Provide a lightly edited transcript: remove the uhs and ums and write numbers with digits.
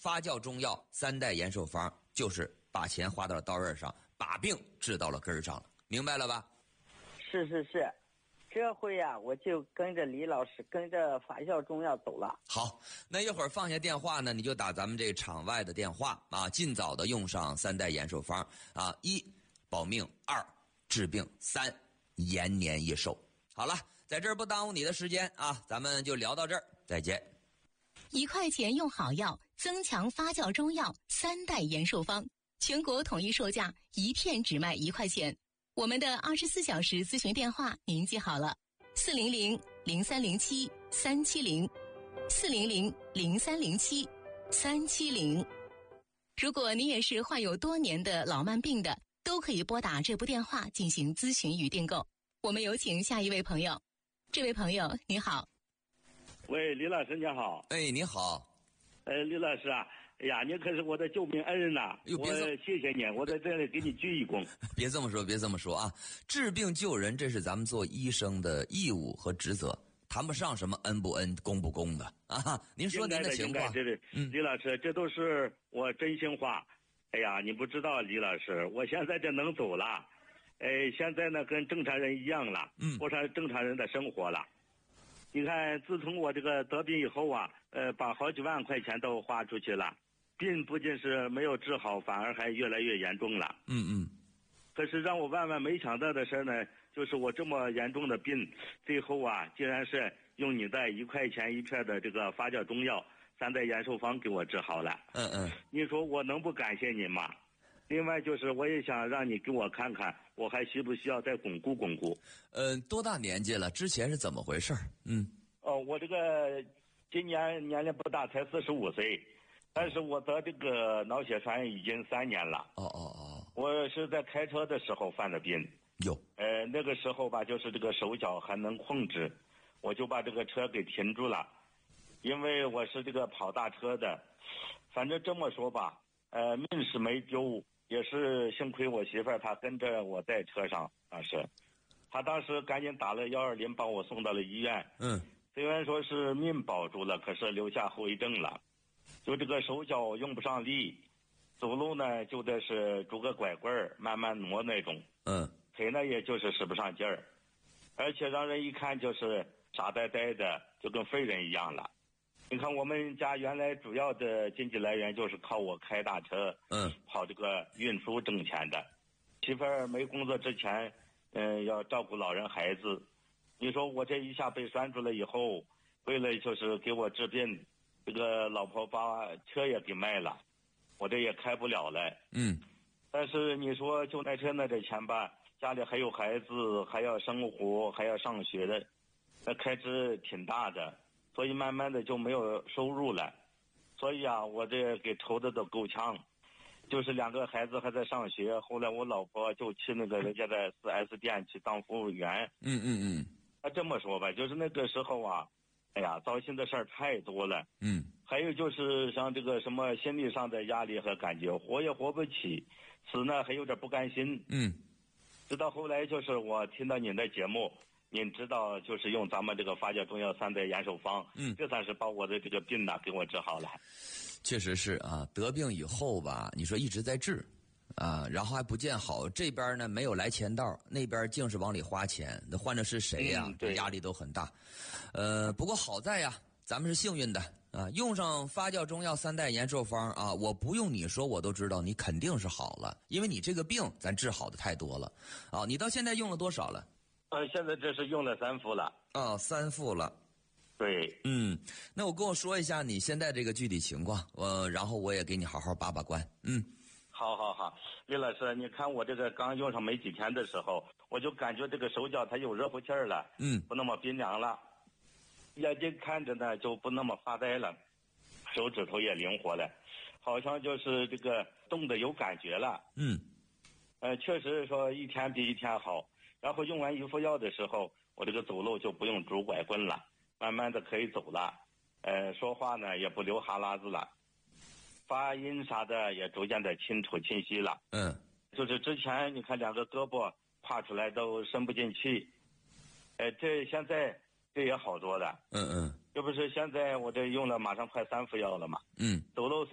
发酵中药3代延寿方就是把钱花到了刀刃上，把病治到了根儿上了，明白了吧？ 是，这回呀，我就跟着李老师，跟着发酵中药走了。 好，那一会儿放下电话呢，你就打咱们这个场外的电话啊，尽早的用上3代延寿方啊，1保命，2治病，3延年益寿。好了，在这儿不耽误你的时间啊，咱们就聊到这儿，再见。 1块钱用好药，增强发酵中药3代延寿方，全国统一售价1片只卖1块钱。我们的24小时咨询电话您记好了，400-0307-370，400-0307-370。如果您也是患有多年的老慢病的，都可以拨打这部电话进行咨询与订购。我们有请下一位朋友。这位朋友你好。 喂，李老师你好。 哎，你好。 李老师啊，哎呀，你可是我的救命恩人呐！我谢谢你，我在这里给你鞠一躬。 别这么说啊！治病救人，这是咱们做医生的义务和职责，谈不上什么恩不恩、公不公的啊！您说您的情况。 李老师，这都是我真心话。哎呀，你不知道，李老师，我现在这能走了，现在呢跟正常人一样了，过上正常人的生活了。你看，自从我这个得病以后啊，把好几万块钱都花出去了，病不仅是没有治好，反而还越来越严重了。可是让我万万没想到的事呢，就是我这么严重的病，最后啊，竟然是用你的1块钱1片的这个发酵中药3代延寿方给我治好了。你说我能不感谢你吗？另外就是我也想让你给我看看，我还需不需要再巩固巩固。 多大年纪了？之前是怎么回事？ 我这个今年年龄不大，才45岁，但是我得这个脑血栓已经3年了。我是在开车的时候犯的病。那个时候吧，就是这个手脚还能控制，我就把这个车给停住了，因为我是这个跑大车的。反正这么说吧，命是没丢，也是幸亏我媳妇儿她跟着我在车上，她当时赶紧打了120，把我送到了医院。虽然说是命保住了，可是留下后遗症了，就这个手脚用不上力，走路呢就得是拄个拐棍儿慢慢挪那种。腿呢也就是使不上劲儿，而且让人一看就是傻呆呆的，就跟废人一样了。你看我们家原来主要的经济来源就是靠我开大车，跑这个运输挣钱的。媳妇儿没工作之前，要照顾老人孩子。你说我这一下被拴住了以后，为了就是给我治病，这个老婆把车也给卖了，我这也开不了了。但是你说就卖车那点钱吧，家里还有孩子，还要生活，还要上学的，那开支挺大的，所以慢慢的就没有收入了。所以啊，我这给愁的都够呛。就是2个孩子还在上学，后来我老婆就去那个人家的4S 店去当服务员。这么说吧，就是那个时候啊，哎呀，糟心的事儿太多了。还有就是像这个什么心理上的压力和感觉，活也活不起，死呢还有点不甘心。直到后来就是我听到您的节目，您知道就是用咱们这个发酵中药3代延寿方，这算是把我的这个病呢给我治好了。 确实是啊，得病以后吧，你说一直在治啊，然后还不见好，这边呢没有来钱道，那边净是往里花钱，那换着是谁呀？压力都很大。不过好在呀，咱们是幸运的啊，用上发酵中药3代延寿方啊，我不用你说我都知道你肯定是好了，因为你这个病咱治好的太多了啊。你到现在用了多少了？ 现在这是用了3副了。 3副了。 对。 那跟我说一下你现在这个具体情况，然后我也给你好好把关。 好，李老师，你看我这个刚用上没几天的时候，我就感觉这个手脚它有热乎气儿了，不那么冰凉了，眼睛看着呢就不那么发呆了，手指头也灵活了，好像就是这个动的有感觉了。确实说一天比一天好。然后用完1副药的时候，我这个走路就不用拄拐棍了，慢慢的可以走了。说话呢也不流哈喇子了，发音啥的也逐渐的清楚清晰了。就是之前你看2个胳膊跨出来都伸不进去，这现在这也好多了。这不是现在我这用了马上快3副药了嘛。走路